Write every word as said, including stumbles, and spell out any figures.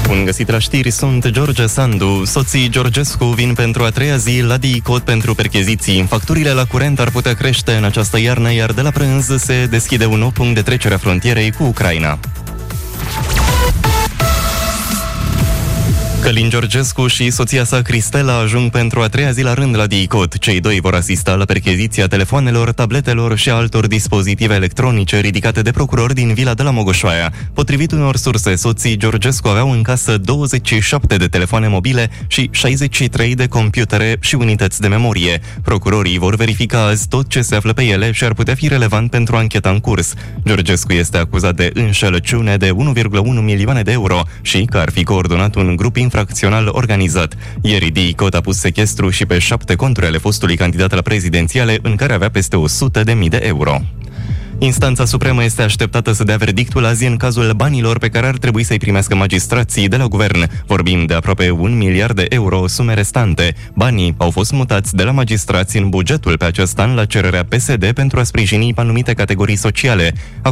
Bun găsit la știri, sunt George Sandu. Soții Georgescu vin pentru a treia zi la DICOT pentru percheziții. Facturile la curent ar putea crește în această iarnă, iar de la prânz se deschide un nou punct de trecere a frontierei cu Ucraina. Călin Georgescu și soția sa Cristela ajung pentru a treia zi la rând la DICOT. Cei doi vor asista la percheziția telefoanelor, tabletelor și altor dispozitive electronice ridicate de procurori din vila de la Mogoșoaia. Potrivit unor surse, soții Georgescu aveau în casă douăzeci și șapte de telefoane mobile și șaizeci și trei de computere și unități de memorie. Procurorii vor verifica azi tot ce se află pe ele și ar putea fi relevant pentru ancheta în curs. Georgescu este acuzat de înșelăciune de unu virgulă unu milioane de euro și că ar fi coordonat un grup infracțional organizat. Ieri DICOT a pus sechestru și pe șapte conturi ale fostului candidat la prezidențiale, în care avea peste o sută de mii de euro. Instanța Supremă este așteptată să dea verdictul azi în cazul banilor pe care ar trebui să-i primească magistrații de la guvern. Vorbim de aproape un miliard de euro sume restante. Banii au fost mutați de la magistrați în bugetul pe acest an la cererea P S D pentru a sprijini anumite categorii sociale.